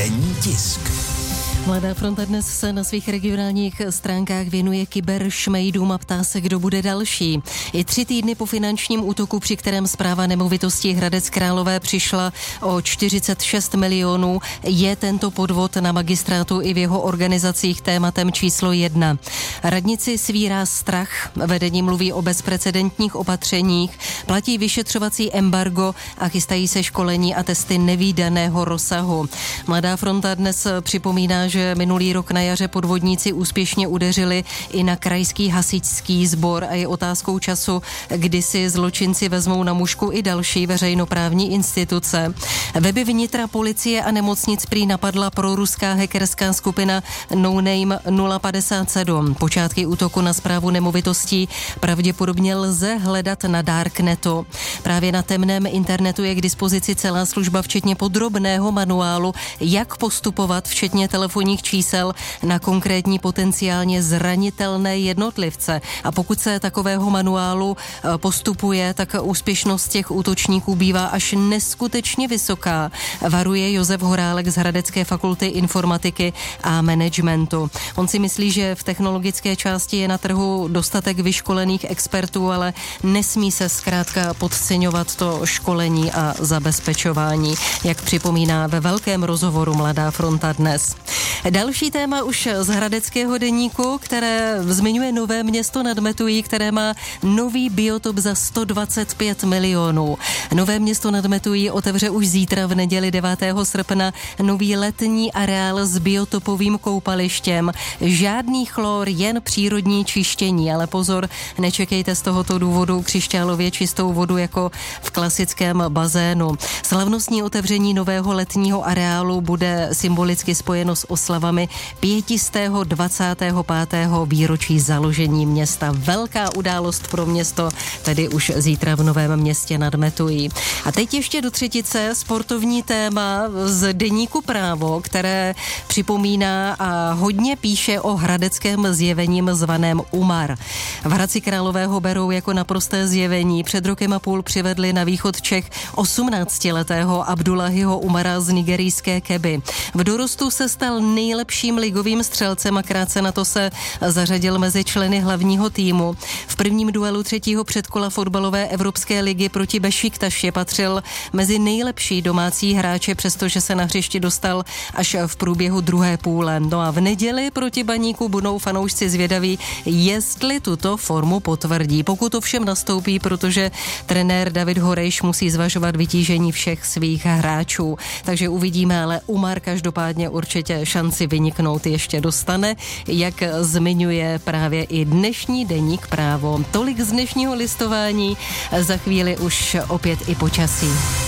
Denní tisk. Mladá fronta dnes se na svých regionálních stránkách věnuje kyberšmejdům a ptá se, kdo bude další. I 3 týdny po finančním útoku, při kterém správa nemovitostí Hradec Králové přišla o 46 milionů, je tento podvod na magistrátu i v jeho organizacích tématem číslo 1. Radnici svírá strach, vedení mluví o bezprecedentních opatřeních, platí vyšetřovací embargo a chystají se školení a testy nevídaného rozsahu. Mladá fronta dnes připomíná, že minulý rok na jaře podvodníci úspěšně udeřili i na krajský hasičský sbor a je otázkou času, kdy si zločinci vezmou na mušku i další veřejnoprávní instituce. Weby vnitra, policie a nemocnic prý napadla proruská hackerská skupina No Name 057. Počátky útoku na správu nemovitostí pravděpodobně lze hledat na Darknetu. Právě na temném internetu je k dispozici celá služba, včetně podrobného manuálu, jak postupovat, včetně telefonních čísel na konkrétní potenciálně zranitelné jednotlivce. A pokud se takového manuálu postupuje, tak úspěšnost těch útočníků bývá až neskutečně vysoká, varuje Josef Horálek z Hradecké fakulty informatiky a managementu. On si myslí, že v technologické části je na trhu dostatek vyškolených expertů, ale nesmí se zkrátka podceňovat to školení a zabezpečování, jak připomíná ve velkém rozhovoru Mladá fronta dnes. Další téma už z Hradeckého deníku, které zmiňuje Nové Město nad Metují, které má nový biotop za 125 milionů. Nové Město nad Metují otevře už zítra v neděli 9. srpna nový letní areál s biotopovým koupalištěm. Žádný chlor, jen přírodní čištění, ale pozor, nečekejte z tohoto důvodu křišťálově čistou vodu jako v klasickém bazénu. Slavnostní otevření nového letního areálu bude symbolicky spojeno s oslavami 525. výročí založení města. Velká událost pro město, tedy už zítra v Novém Městě nad Metují. A teď ještě do třetice sportovní téma z deníku Právo, které připomíná a hodně píše o hradeckém zjevením zvaném Umar. V Hradci Králové ho berou jako naprosté zjevení. Před rokem a půl přivedli na východ Čech 18letého Abdullahiho Umara z nigerijské Keby. V dorostu se stal nejlepším ligovým střelcem a krátce na to se zařadil mezi členy hlavního týmu. V prvním duelu 3. předkola fotbalové Evropské ligy proti Bešiktaši patřil mezi nejlepší domácí hráče, přestože se na hřišti dostal až v průběhu druhé půle. No a v neděli proti Baníku budou fanoušci zvědaví, jestli tuto formu potvrdí. Pokud ovšem nastoupí, protože trenér David Horejš musí zvažovat vytížení všech svých hráčů. Takže uvidíme, ale Umar každopádně určitě šanci vyniknout ještě dostane, jak zmiňuje právě i dnešní deník Právo. Tolik z dnešního listování, za chvíli už opět i počasí.